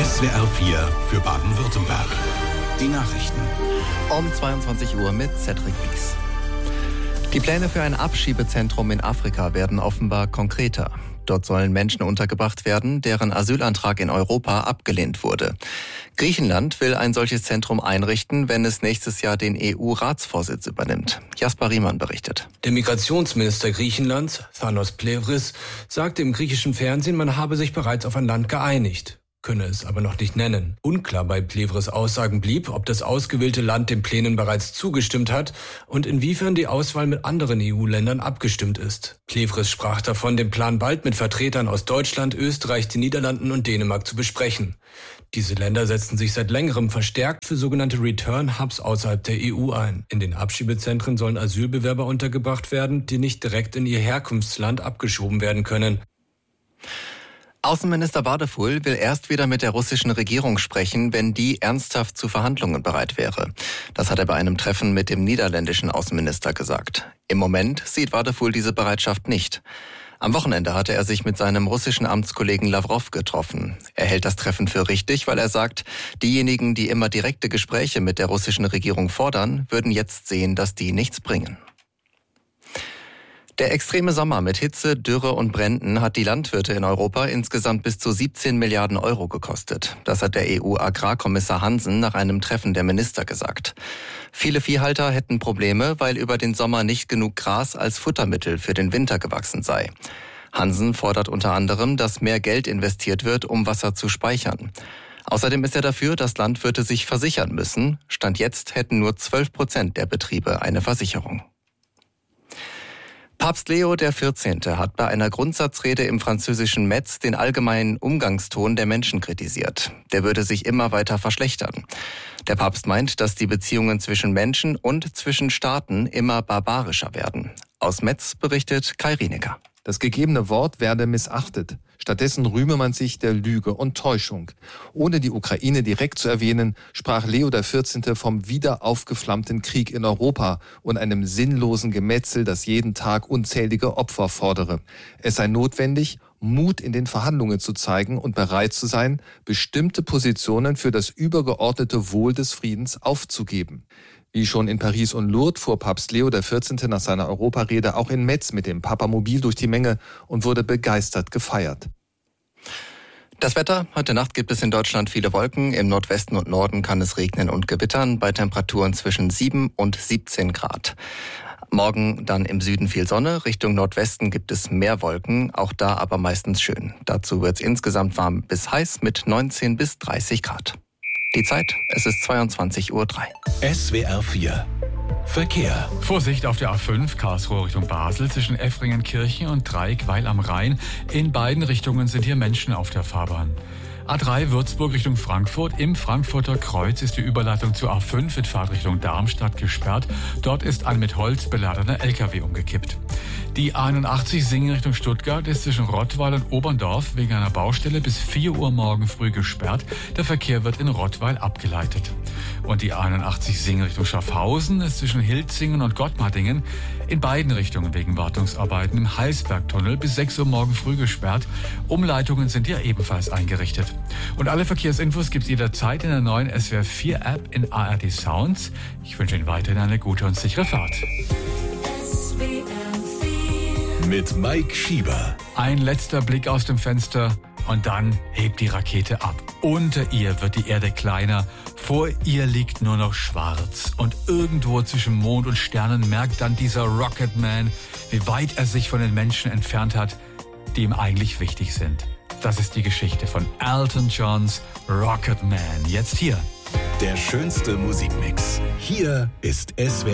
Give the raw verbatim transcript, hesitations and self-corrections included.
S W R vier für Baden-Württemberg. Die Nachrichten. Um zweiundzwanzig Uhr mit Cedric Wies. Die Pläne für ein Abschiebezentrum in Afrika werden offenbar konkreter. Dort sollen Menschen untergebracht werden, deren Asylantrag in Europa abgelehnt wurde. Griechenland will ein solches Zentrum einrichten, wenn es nächstes Jahr den E U-Ratsvorsitz übernimmt. Jasper Riemann berichtet. Der Migrationsminister Griechenlands, Thanos Plevris, sagte im griechischen Fernsehen, man habe sich bereits auf ein Land geeinigt, könne es aber noch nicht nennen. Unklar bei Plevris Aussagen blieb, ob das ausgewählte Land den Plänen bereits zugestimmt hat und inwiefern die Auswahl mit anderen E U-Ländern abgestimmt ist. Plevris sprach davon, den Plan bald mit Vertretern aus Deutschland, Österreich, den Niederlanden und Dänemark zu besprechen. Diese Länder setzen sich seit längerem verstärkt für sogenannte Return-Hubs außerhalb der E U ein. In den Abschiebezentren sollen Asylbewerber untergebracht werden, die nicht direkt in ihr Herkunftsland abgeschoben werden können. Außenminister Wadefuhl will erst wieder mit der russischen Regierung sprechen, wenn die ernsthaft zu Verhandlungen bereit wäre. Das hat er bei einem Treffen mit dem niederländischen Außenminister gesagt. Im Moment sieht Wadefuhl diese Bereitschaft nicht. Am Wochenende hatte er sich mit seinem russischen Amtskollegen Lawrow getroffen. Er hält das Treffen für richtig, weil er sagt, diejenigen, die immer direkte Gespräche mit der russischen Regierung fordern, würden jetzt sehen, dass die nichts bringen. Der extreme Sommer mit Hitze, Dürre und Bränden hat die Landwirte in Europa insgesamt bis zu siebzehn Milliarden Euro gekostet. Das hat der E U-Agrarkommissar Hansen nach einem Treffen der Minister gesagt. Viele Viehhalter hätten Probleme, weil über den Sommer nicht genug Gras als Futtermittel für den Winter gewachsen sei. Hansen fordert unter anderem, dass mehr Geld investiert wird, um Wasser zu speichern. Außerdem ist er dafür, dass Landwirte sich versichern müssen. Stand jetzt hätten nur zwölf Prozent der Betriebe eine Versicherung. Papst Leo der Vierzehnte hat bei einer Grundsatzrede im französischen Metz den allgemeinen Umgangston der Menschen kritisiert. Der würde sich immer weiter verschlechtern. Der Papst meint, dass die Beziehungen zwischen Menschen und zwischen Staaten immer barbarischer werden. Aus Metz berichtet Kai Rienecker. Das gegebene Wort werde missachtet. Stattdessen rühme man sich der Lüge und Täuschung. Ohne die Ukraine direkt zu erwähnen, sprach Leo der Vierzehnte vom wieder aufgeflammten Krieg in Europa und einem sinnlosen Gemetzel, das jeden Tag unzählige Opfer fordere. Es sei notwendig, Mut in den Verhandlungen zu zeigen und bereit zu sein, bestimmte Positionen für das übergeordnete Wohl des Friedens aufzugeben. Wie schon in Paris und Lourdes fuhr Papst Leo der Vierzehnte nach seiner Europarede auch in Metz mit dem Papamobil durch die Menge und wurde begeistert gefeiert. Das Wetter. Heute Nacht gibt es in Deutschland viele Wolken. Im Nordwesten und Norden kann es regnen und gewittern bei Temperaturen zwischen sieben und siebzehn Grad. Morgen dann im Süden viel Sonne. Richtung Nordwesten gibt es mehr Wolken, auch da aber meistens schön. Dazu wird es insgesamt warm bis heiß mit neunzehn bis dreißig Grad. Die Zeit, es ist zweiundzwanzig Uhr drei. S W R vier Verkehr. Vorsicht auf der A fünf Karlsruhe Richtung Basel zwischen Effringenkirchen und Dreieckweil am Rhein. In beiden Richtungen sind hier Menschen auf der Fahrbahn. A drei Würzburg Richtung Frankfurt. Im Frankfurter Kreuz ist die Überleitung zur A fünf in Fahrtrichtung Darmstadt gesperrt. Dort ist ein mit Holz beladener L K W umgekippt. Die A einundachtzig Singen Richtung Stuttgart ist zwischen Rottweil und Oberndorf wegen einer Baustelle bis vier Uhr morgen früh gesperrt. Der Verkehr wird in Rottweil abgeleitet. Und die A einundachtzig Singen Richtung Schaffhausen ist zwischen Hilzingen und Gottmardingen in beiden Richtungen wegen Wartungsarbeiten im Heilsbergtunnel bis sechs Uhr morgen früh gesperrt. Umleitungen sind ja ebenfalls eingerichtet. Und alle Verkehrsinfos gibt es jederzeit in der neuen S W R vier App in A R D Sounds. Ich wünsche Ihnen weiterhin eine gute und sichere Fahrt. Mit Mike Schieber. Ein letzter Blick aus dem Fenster und dann hebt die Rakete ab. Unter ihr wird die Erde kleiner, vor ihr liegt nur noch schwarz. Und irgendwo zwischen Mond und Sternen merkt dann dieser Rocketman, wie weit er sich von den Menschen entfernt hat, die ihm eigentlich wichtig sind. Das ist die Geschichte von Elton Johns Rocketman. Jetzt hier. Der schönste Musikmix. Hier ist S W R